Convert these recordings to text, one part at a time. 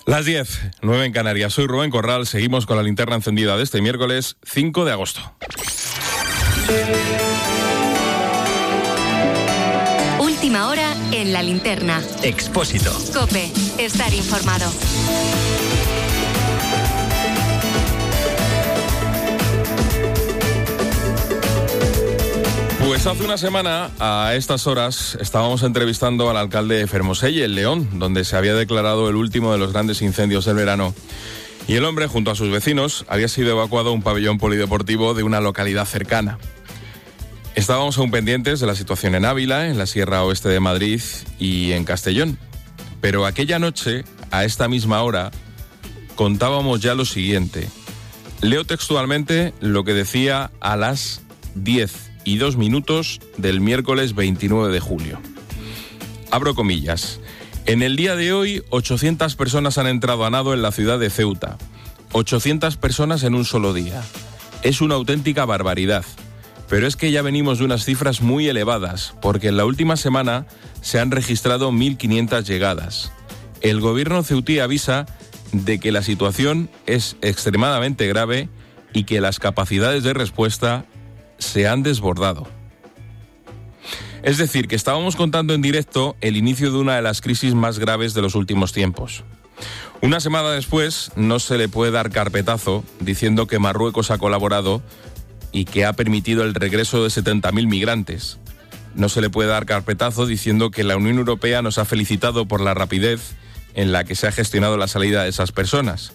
Las 10, 9 en Canarias. Soy Rubén Corral. Seguimos con la linterna encendida de este miércoles 5 de agosto. Última hora en la linterna. Expósito. COPE. Estar informado. Pues hace una semana, a estas horas, estábamos entrevistando al alcalde de Fermoselle, en León, donde se había declarado el último de los grandes incendios del verano. Y el hombre, junto a sus vecinos, había sido evacuado a un pabellón polideportivo de una localidad cercana. Estábamos aún pendientes de la situación en Ávila, en la Sierra Oeste de Madrid y en Castellón. Pero aquella noche, a esta misma hora, contábamos ya lo siguiente. Leo textualmente lo que decía a las 10:02 del miércoles 29 de julio. Abro comillas. En el día de hoy, 800 personas han entrado a nado en la ciudad de Ceuta. 800 personas en un solo día. Es una auténtica barbaridad. Pero es que ya venimos de unas cifras muy elevadas, porque en la última semana se han registrado 1.500 llegadas. El gobierno ceutí avisa de que la situación es extremadamente grave y que las capacidades de respuesta se han desbordado. Es decir, que estábamos contando en directo el inicio de una de las crisis más graves de los últimos tiempos. Una semana después no se le puede dar carpetazo diciendo que Marruecos ha colaborado y que ha permitido el regreso de 70.000 migrantes. No se le puede dar carpetazo diciendo que la Unión Europea nos ha felicitado por la rapidez en la que se ha gestionado la salida de esas personas.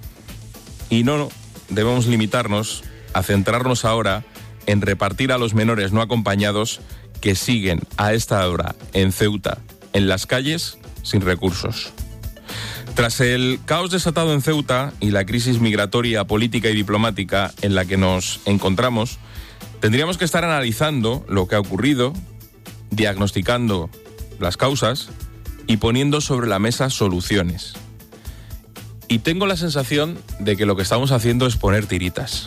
Y no debemos limitarnos a centrarnos ahora en repartir a los menores no acompañados que siguen a esta hora en Ceuta, en las calles, sin recursos. Tras el caos desatado en Ceuta y la crisis migratoria, política y diplomática en la que nos encontramos, tendríamos que estar analizando lo que ha ocurrido, diagnosticando las causas y poniendo sobre la mesa soluciones. Y tengo la sensación de que lo que estamos haciendo es poner tiritas.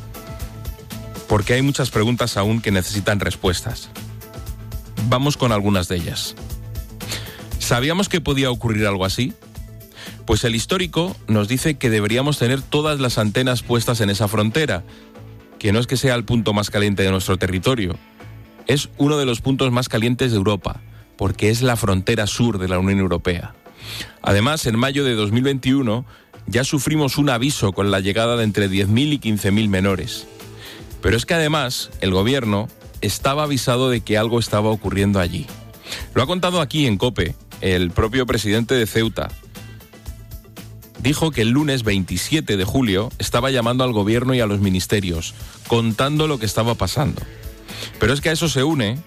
Porque hay muchas preguntas aún que necesitan respuestas. Vamos con algunas de ellas. ¿Sabíamos que podía ocurrir algo así? Pues el histórico nos dice que deberíamos tener todas las antenas puestas en esa frontera, que no es que sea el punto más caliente de nuestro territorio, es uno de los puntos más calientes de Europa, porque es la frontera sur de la Unión Europea. Además, en mayo de 2021 ya sufrimos un aviso con la llegada de entre 10.000 y 15.000 menores. Pero es que además el gobierno estaba avisado de que algo estaba ocurriendo allí. Lo ha contado aquí en COPE el propio presidente de Ceuta. Dijo que el lunes 27 de julio estaba llamando al gobierno y a los ministerios, contando lo que estaba pasando. Pero es que a eso se une